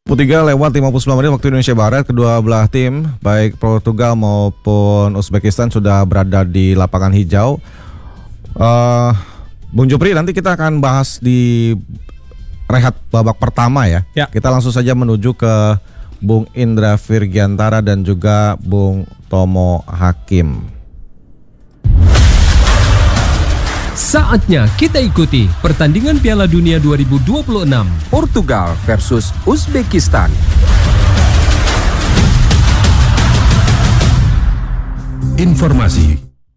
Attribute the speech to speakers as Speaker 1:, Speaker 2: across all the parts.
Speaker 1: 3 lewat 59 menit waktu Indonesia Barat. Kedua belah tim baik Portugal maupun Uzbekistan sudah berada di lapangan hijau. Bung Jupri, nanti kita akan bahas di rehat babak pertama ya. Kita langsung saja menuju ke Bung Indra Virgiantara dan juga Bung Tomo Hakim.
Speaker 2: Saatnya kita ikuti pertandingan Piala Dunia 2026
Speaker 3: Portugal versus Uzbekistan.
Speaker 4: Informasi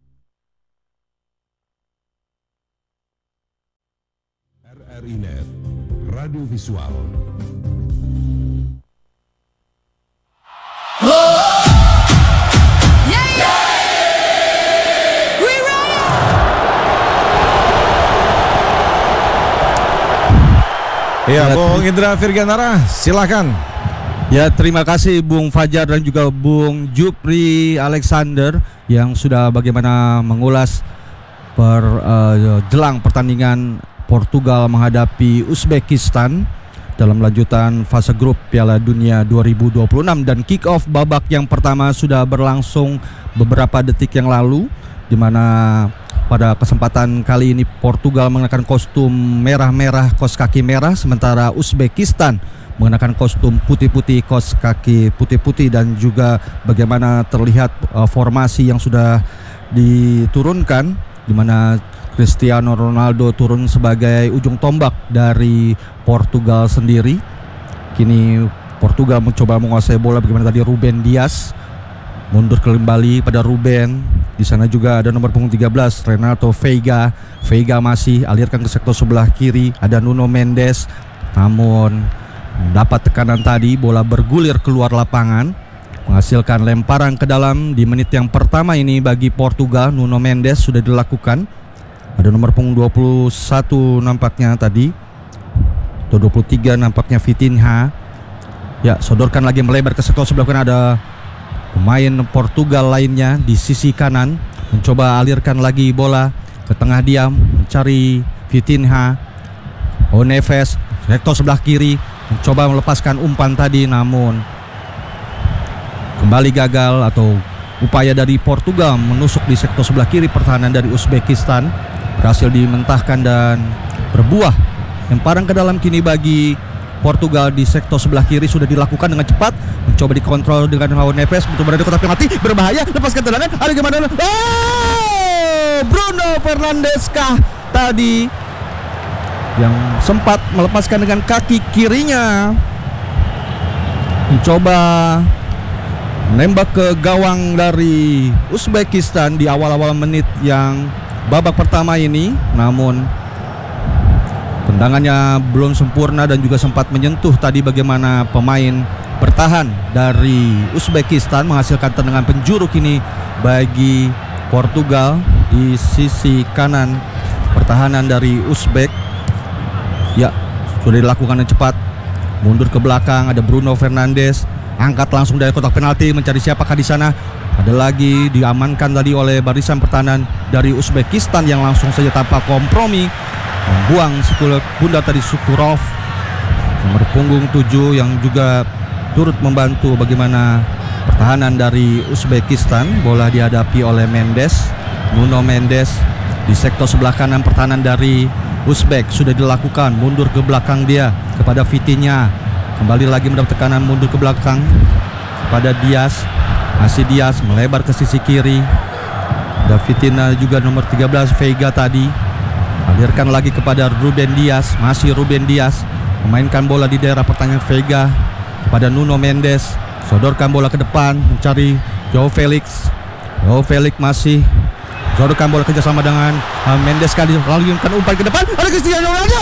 Speaker 4: RRI Net Radio Visual.
Speaker 1: Ya, Bung Indra Virgiantara, silakan.
Speaker 5: Ya, terima kasih Bung Fajar dan juga Bung Jupri Alexander yang sudah bagaimana mengulas jelang pertandingan Portugal menghadapi Uzbekistan dalam lanjutan fase grup Piala Dunia 2026, dan kick off babak yang pertama sudah berlangsung beberapa detik yang lalu, di mana pada kesempatan kali ini Portugal mengenakan kostum merah-merah, kaos kaki merah, sementara Uzbekistan mengenakan kostum putih-putih, kaos kaki putih-putih, dan juga bagaimana terlihat formasi yang sudah diturunkan, di mana Cristiano Ronaldo turun sebagai ujung tombak dari Portugal sendiri. Kini Portugal mencoba menguasai bola, bagaimana tadi Ruben Dias mundur kembali pada Ruben. Di sana juga ada nomor punggung 13 Renato Veiga. Veiga masih alirkan ke sektor sebelah kiri, ada Nuno Mendes, namun dapat tekanan tadi, bola bergulir keluar lapangan, menghasilkan lemparan ke dalam di menit yang pertama ini bagi Portugal. Nuno Mendes sudah dilakukan. Ada nomor punggung 21 nampaknya tadi, atau 23 nampaknya Vitinha. Ya, sodorkan lagi melebar ke sektor sebelah kanan, ada pemain Portugal lainnya di sisi kanan, mencoba alirkan lagi bola ke tengah diam, mencari Vitinha. Neves, sektor sebelah kiri, mencoba melepaskan umpan tadi, namun kembali gagal, atau upaya dari Portugal menusuk di sektor sebelah kiri pertahanan dari Uzbekistan berhasil dimentahkan dan berbuah. Lemparan ke dalam kini bagi Portugal di sektor sebelah kiri sudah dilakukan dengan cepat, mencoba dikontrol dengan Neves, mencoba dari kotak penalti, berbahaya, lepaskan tendangan, ada gimana? Bruno Fernandes kah tadi yang sempat melepaskan dengan kaki kirinya, mencoba menembak ke gawang dari Uzbekistan di awal-awal menit yang babak pertama ini, namun tendangannya belum sempurna dan juga sempat menyentuh tadi bagaimana pemain bertahan dari Uzbekistan, menghasilkan tendangan penjuru kini bagi Portugal di sisi kanan pertahanan dari Uzbek. Ya, sudah dilakukan dengan cepat, mundur ke belakang, ada Bruno Fernandes, angkat langsung dari kotak penalti, mencari siapakah di sana. Ada lagi diamankan tadi oleh barisan pertahanan dari Uzbekistan yang langsung saja tanpa kompromi membuang sekul bunda tadi Sukurov, nomor punggung 7, yang juga turut membantu bagaimana pertahanan dari Uzbekistan. Bola dihadapi oleh Mendes, Nuno Mendes di sektor sebelah kanan pertahanan dari Uzbek sudah dilakukan, mundur ke belakang dia kepada Vitinha, kembali lagi mendapat tekanan, mundur ke belakang kepada Dias, masih Dias melebar ke sisi kiri, ada Vitinha juga nomor 13 Veiga tadi, alirkan lagi kepada Ruben Dias, masih Ruben Dias memainkan bola di daerah pertahanan Veiga kepada Nuno Mendes, sodorkan bola ke depan, mencari Joao Felix. Joao Felix masih sodorkan bola kerjasama dengan Mendes, kali lalu umpan ke depan, ada Cristiano Ronaldo.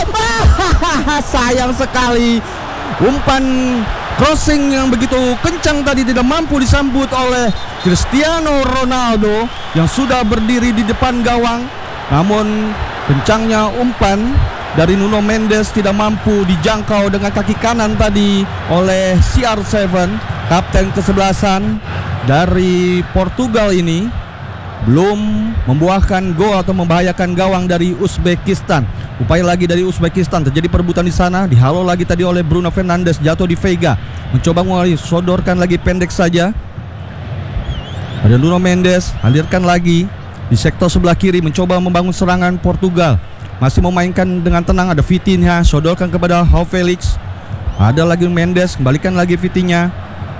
Speaker 5: Sayang sekali, umpan crossing yang begitu kencang tadi tidak mampu disambut oleh Cristiano Ronaldo yang sudah berdiri di depan gawang. Namun kencangnya umpan dari Nuno Mendes tidak mampu dijangkau dengan kaki kanan tadi oleh CR7, kapten kesebelasan dari Portugal ini. belum membuahkan gol atau membahayakan gawang dari Uzbekistan. Upaya lagi dari Uzbekistan, terjadi perebutan di sana, dihalau lagi tadi oleh Bruno Fernandes, jatuh di Veiga, mencoba mulai sodorkan lagi pendek saja. Ada Nuno Mendes, alirkan lagi di sektor sebelah kiri, mencoba membangun serangan Portugal. Masih memainkan dengan tenang, ada Vitinha, sodorkan kepada João Felix. Ada lagi Mendes, kembalikan lagi Vitinha,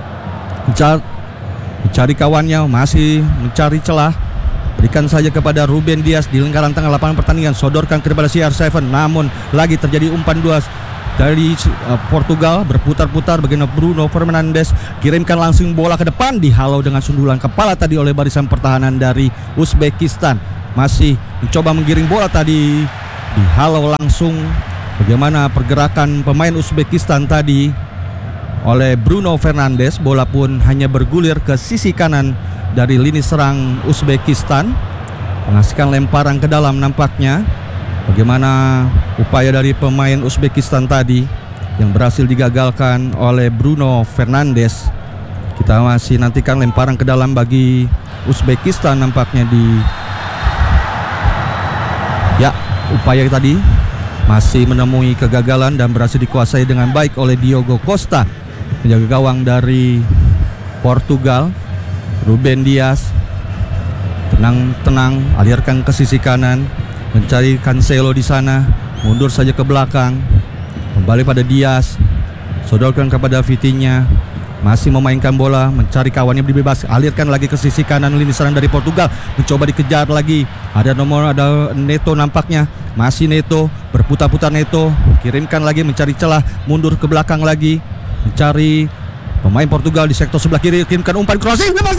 Speaker 5: mencari kawannya, masih mencari celah. Berikan saja kepada Ruben Dias di lingkaran tengah lapangan pertandingan, sodorkan kepada CR7, namun lagi terjadi umpan dua dari Portugal, berputar-putar bagaimana Bruno Fernandes, kirimkan langsung bola ke depan, dihalau dengan sundulan kepala tadi oleh barisan pertahanan dari Uzbekistan. Masih mencoba menggiring bola tadi, dihalau langsung. Bagaimana pergerakan pemain Uzbekistan tadi oleh Bruno Fernandes, bola pun hanya bergulir ke sisi kanan dari lini serang Uzbekistan, menghasilkan lemparan ke dalam nampaknya. Bagaimana upaya dari pemain Uzbekistan tadi yang berhasil digagalkan oleh Bruno Fernandes. Kita masih nantikan lemparan ke dalam bagi Uzbekistan nampaknya upaya tadi masih menemui kegagalan dan berhasil dikuasai dengan baik oleh Diogo Costa, penjaga gawang dari Portugal. Ruben Dias tenang, alirkan ke sisi kanan, mencari Cancelo di sana, mundur saja ke belakang, kembali pada Dias, sodorkan kepada Vitinha, masih memainkan bola, mencari kawannya bebas, alirkan lagi ke sisi kanan lini serang dari Portugal, mencoba dikejar lagi, ada Neto nampaknya, masih Neto, berputar-putar Neto, kirimkan lagi, mencari celah, mundur ke belakang lagi, mencari pemain Portugal di sektor sebelah kiri, kirimkan umpan crossing, gol!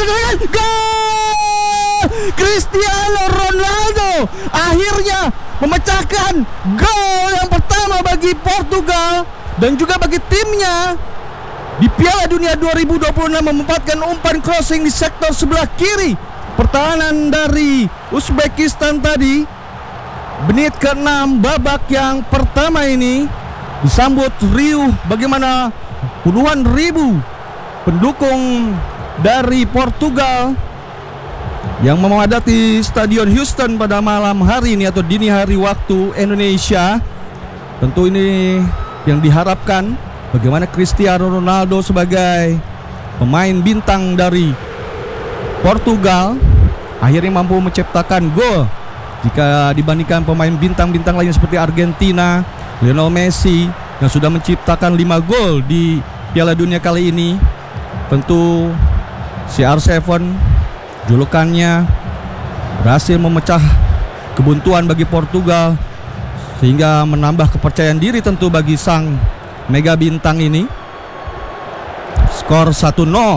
Speaker 5: Cristiano Ronaldo akhirnya memecahkan gol yang pertama bagi Portugal dan juga bagi timnya di Piala Dunia 2026, memanfaatkan umpan crossing di sektor sebelah kiri pertahanan dari Uzbekistan tadi. Menit ke-6 babak yang pertama ini disambut riuh bagaimana puluhan ribu pendukung dari Portugal yang memadati Stadion Houston pada malam hari ini atau dini hari waktu Indonesia. Tentu ini yang diharapkan, bagaimana Cristiano Ronaldo sebagai pemain bintang dari Portugal akhirnya mampu menciptakan gol jika dibandingkan pemain bintang-bintang lainnya seperti Argentina, Lionel Messi yang sudah menciptakan 5 gol di Piala Dunia kali ini. Tentu CR7 julukannya berhasil memecah kebuntuan bagi Portugal sehingga menambah kepercayaan diri tentu bagi sang mega bintang ini. Skor 1-0,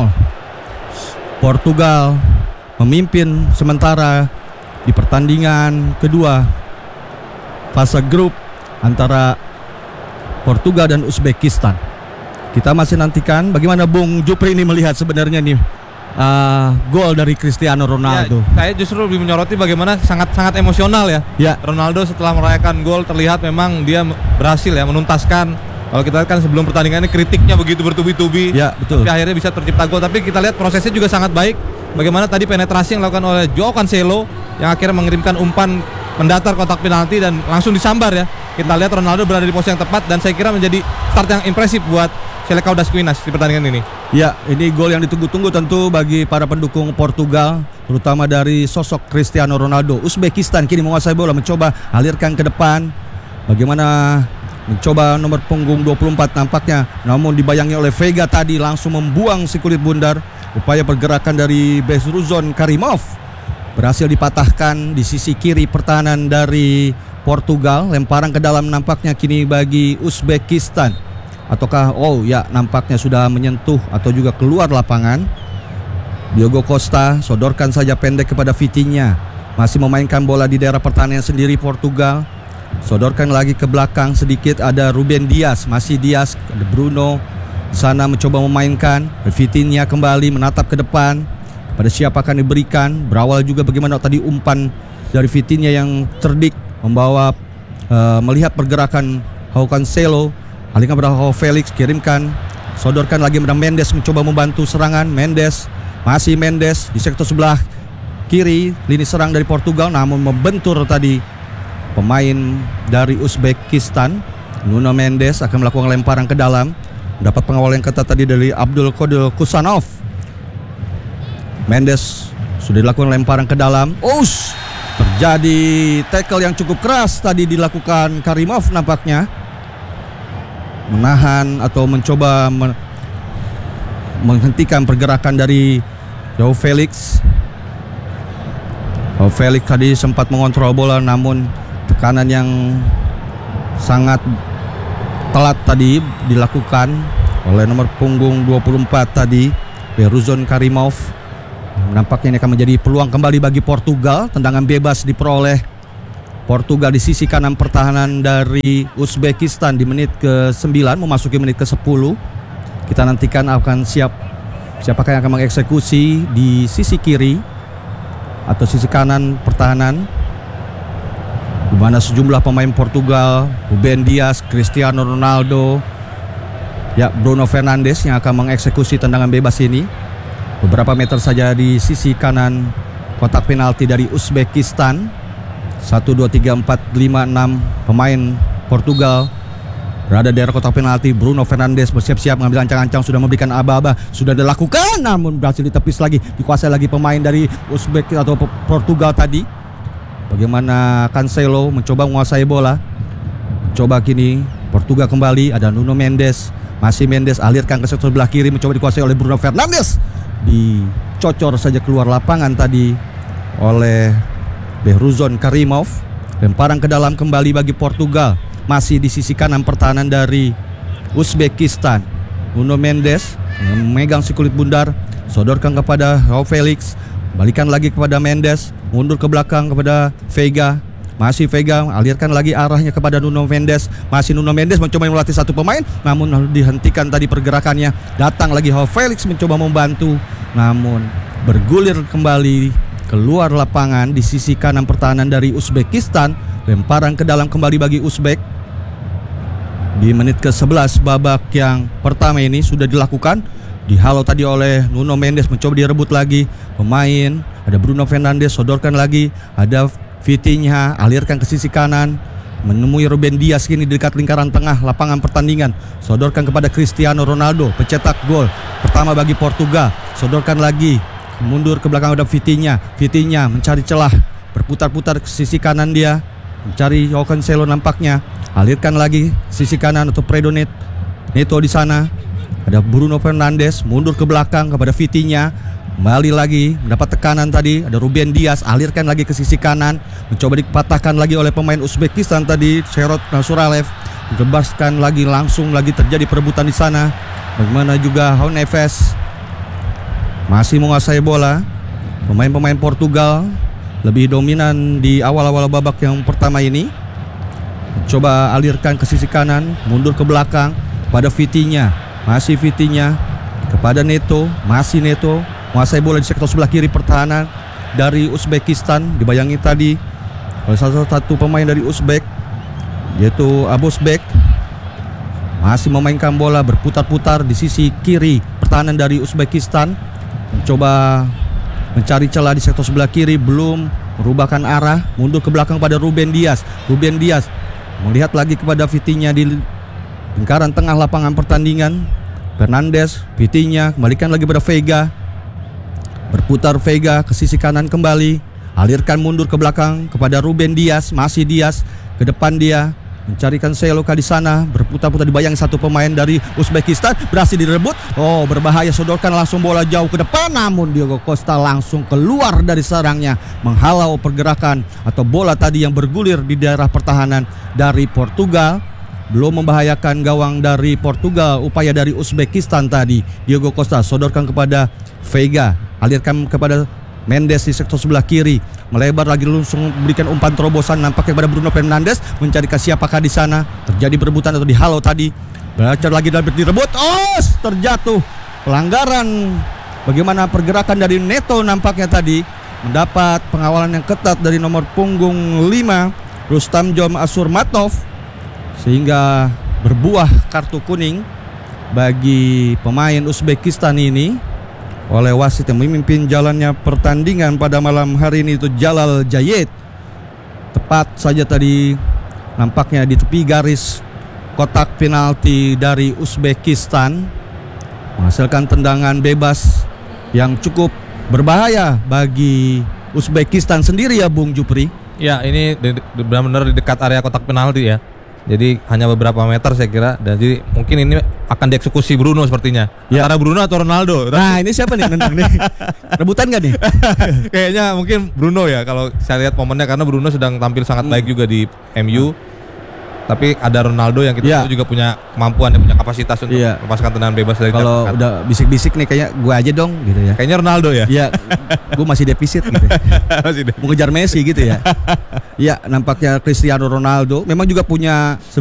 Speaker 5: Portugal memimpin sementara di pertandingan kedua fase grup antara Portugal dan Uzbekistan. Kita masih nantikan bagaimana Bung Jupri ini melihat sebenarnya nih gol dari Cristiano Ronaldo.
Speaker 6: Ya, saya justru lebih menyoroti bagaimana sangat emosional ya. Ronaldo setelah merayakan gol terlihat memang dia berhasil ya menuntaskan. Kalau kita lihat kan sebelum pertandingan ini kritiknya begitu bertubi-tubi.
Speaker 5: Ya, betul.
Speaker 6: Tapi akhirnya bisa tercipta gol. Tapi kita lihat prosesnya juga sangat baik. Bagaimana tadi penetrasi yang dilakukan oleh João Cancelo yang akhirnya mengirimkan umpan mendatar kotak penalti dan langsung disambar ya. Kita lihat Ronaldo berada di posisi yang tepat dan saya kira menjadi start yang impresif buat Selecao das Quinas di pertandingan ini. Ya, ini gol yang ditunggu-tunggu tentu bagi para pendukung Portugal, terutama dari sosok Cristiano Ronaldo. Uzbekistan kini menguasai bola, mencoba alirkan ke depan. Bagaimana mencoba nomor punggung 24 nampaknya, namun dibayangi oleh Veiga tadi langsung membuang si kulit bundar. Upaya pergerakan dari Bezruzon Karimov berhasil dipatahkan di sisi kiri pertahanan dari Portugal. Lemparan ke dalam nampaknya kini bagi Uzbekistan. Ataukah nampaknya sudah menyentuh atau juga keluar lapangan. Diogo Costa sodorkan saja pendek kepada Vitinha, masih memainkan bola di daerah pertahanan sendiri Portugal. Sodorkan lagi ke belakang sedikit, ada Ruben Dias, masih Dias, ada Bruno di sana mencoba memainkan. Vitinha kembali menatap ke depan, pada siapa akan diberikan. Berawal juga bagaimana tadi umpan dari Vitinha yang cerdik membawa melihat pergerakan João Cancelo. Alihkan pada João Felix, kirimkan, sodorkan lagi pada Mendes mencoba membantu serangan. Mendes, masih Mendes di sektor sebelah
Speaker 5: kiri lini serang dari Portugal, namun membentur tadi pemain dari Uzbekistan. Nuno Mendes akan melakukan lemparan ke dalam, mendapat pengawal yang ketat tadi dari Abdul Qadir Kusanov. Mendes sudah dilakukan lemparan ke dalam. Terjadi tackle yang cukup keras tadi dilakukan Karimov, nampaknya menahan atau mencoba menghentikan pergerakan dari João Felix. João Felix tadi sempat mengontrol bola, namun tekanan yang sangat telat tadi dilakukan oleh nomor punggung 24 tadi, Beruzon Karimov. Nampaknya ini akan menjadi peluang kembali bagi Portugal. Tendangan bebas diperoleh Portugal di sisi kanan pertahanan dari Uzbekistan di menit ke-9 memasuki menit ke-10. Kita nantikan akan siapakah yang akan mengeksekusi di sisi kiri atau sisi kanan pertahanan, di mana sejumlah pemain Portugal, Ruben Dias, Cristiano Ronaldo, Bruno Fernandes yang akan mengeksekusi tendangan bebas ini. Beberapa meter saja di sisi kanan kotak penalti dari Uzbekistan. 1, 2, 3, 4, 5, 6 pemain Portugal berada di daerah kotak penalti. Bruno Fernandes bersiap-siap mengambil ancang-ancang, sudah memberikan aba-aba, sudah dilakukan, namun berhasil ditepis lagi, dikuasai lagi pemain dari Uzbek atau Portugal tadi. Bagaimana Cancelo mencoba menguasai bola. Coba kini Portugal kembali, ada Nuno Mendes, masih Mendes alirkan ke sektor sebelah kiri, mencoba dikuasai oleh Bruno Fernandes. Dicocor saja keluar lapangan tadi oleh Beruzon Karimov. Lemparan ke dalam kembali bagi Portugal, masih di sisi kanan pertahanan dari Uzbekistan. Nuno Mendes memegang si kulit bundar, sodorkan kepada João Felix, balikan lagi kepada Mendes, mundur ke belakang kepada Veiga. Masih Veiga, alirkan lagi arahnya kepada Nuno Mendes. Masih Nuno Mendes mencoba melatih satu pemain, namun dihentikan tadi pergerakannya. Datang lagi João Felix mencoba membantu, namun bergulir kembali keluar lapangan di sisi kanan pertahanan dari Uzbekistan. Lemparan ke dalam kembali bagi Uzbek. Di menit ke-11 babak yang pertama ini sudah dilakukan. Dihalau tadi oleh Nuno Mendes, mencoba direbut lagi pemain. Ada Bruno Fernandes, sodorkan lagi. Ada Vitinha, alirkan ke sisi kanan, menemui Ruben Dias kini di dekat lingkaran tengah lapangan pertandingan. Sodorkan kepada Cristiano Ronaldo, pencetak gol pertama bagi Portugal. Sodorkan lagi, mundur ke belakang ada Vitinha. Vitinha mencari celah, berputar-putar ke sisi kanan dia, mencari João Cancelo nampaknya. Alirkan lagi sisi kanan untuk Pedro Neto di sana. Ada Bruno Fernandes, mundur ke belakang kepada Vitinha. Kembali lagi mendapat tekanan tadi, ada Ruben Dias, alirkan lagi ke sisi kanan, mencoba dipatahkan lagi oleh pemain Uzbekistan tadi, Sherot Suralev. Dibebaskan lagi, langsung lagi terjadi perebutan di sana. Bagaimana juga João Neves masih menguasai bola. Pemain-pemain Portugal lebih dominan di awal-awal babak yang pertama ini. Coba alirkan ke sisi kanan, mundur ke belakang pada Vitinha. Masih Vitinha kepada Neto, masih Neto menguasai bola di sektor sebelah kiri pertahanan dari Uzbekistan. Dibayangi tadi oleh salah satu pemain dari Uzbek, yaitu Abosbek. Masih memainkan bola, berputar-putar di sisi kiri pertahanan dari Uzbekistan. Mencoba mencari celah di sektor sebelah kiri, belum merubahkan arah, mundur ke belakang pada Ruben Dias. Ruben Dias melihat lagi kepada Vitinha di lingkaran tengah lapangan pertandingan. Fernandes, Vitinha, kembalikan lagi pada Veiga. Berputar Veiga ke sisi kanan kembali, alirkan mundur ke belakang kepada Ruben Dias. Masih Dias ke depan dia, mencarikan Seloka di sana, berputar-putar dibayangi satu pemain dari Uzbekistan, berhasil direbut. Berbahaya, sodorkan langsung bola jauh ke depan, namun Diogo Costa langsung keluar dari sarangnya, menghalau pergerakan atau bola tadi yang bergulir di daerah pertahanan dari Portugal. Belum membahayakan gawang dari Portugal, upaya dari Uzbekistan tadi. Diogo Costa sodorkan kepada Veiga, alirkan kepada Mendes di sektor sebelah kiri, melebar lagi langsung memberikan umpan terobosan nampaknya kepada Bruno Fernandes, mencarikan siapakah di sana. Terjadi perebutan atau dihalau tadi. Belajar lagi dan direbut. Terjatuh. Pelanggaran. Bagaimana pergerakan dari Neto nampaknya tadi mendapat pengawalan yang ketat dari nomor punggung 5 Rustamjom Asurmatov, sehingga berbuah kartu kuning bagi pemain Uzbekistan ini. oleh wasit yang memimpin jalannya pertandingan pada malam hari ini itu Jalal Jayed. Tepat saja tadi nampaknya di tepi garis kotak penalti dari Uzbekistan, menghasilkan tendangan bebas yang cukup berbahaya bagi Uzbekistan sendiri ya Bung Jupri.
Speaker 6: Ya, ini benar-benar di dekat area kotak penalti ya. Jadi hanya beberapa meter saya kira, dan jadi mungkin ini akan dieksekusi Bruno sepertinya.
Speaker 5: Ya.
Speaker 6: Antara Bruno atau Ronaldo.
Speaker 5: Nah, ini siapa nih nendang nih? Rebutan gak nih?
Speaker 6: Kayaknya mungkin Bruno ya kalau saya lihat momennya, karena Bruno sedang tampil sangat baik juga di MU. Tapi ada Ronaldo yang kita tahu juga punya kemampuan dan punya kapasitas untuk melepaskan tendangan bebas dari
Speaker 5: kalau
Speaker 6: dekat.
Speaker 5: udah bisik-bisik nih kayak gua aja dong gitu ya.
Speaker 6: Kayaknya Ronaldo ya.
Speaker 5: Iya, gua masih defisit gitu. Mau ngejar Messi gitu ya. Iya, nampaknya Cristiano Ronaldo memang juga punya